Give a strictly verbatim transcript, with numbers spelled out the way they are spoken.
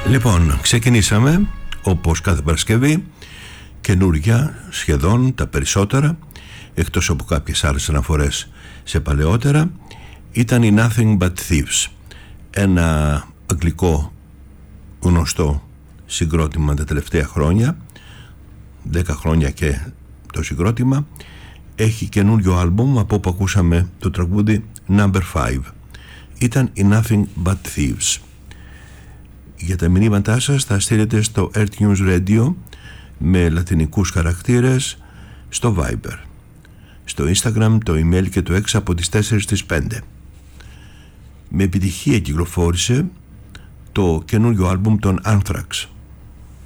Λοιπόν, ξεκινήσαμε όπως κάθε Παρασκευή, καινούρια σχεδόν τα περισσότερα, εκτός από κάποιες άλλες αναφορές σε παλαιότερα. Ήταν η Nothing But Thieves, ένα αγγλικό γνωστό συγκρότημα τα τελευταία χρόνια, δέκα χρόνια και το συγκρότημα. Έχει καινούριο άλμπουμ, από όπου ακούσαμε το τραγούδι Number five. Ήταν η Nothing But Thieves. Για τα μηνύματά σας θα στείλετε στο Earth News Radio με λατινικούς χαρακτήρες στο Viber, στο Instagram, το email και το X από τις τέσσερις στις πέντε. Με επιτυχία κυκλοφόρησε το καινούριο άλμπουμ των Anthrax.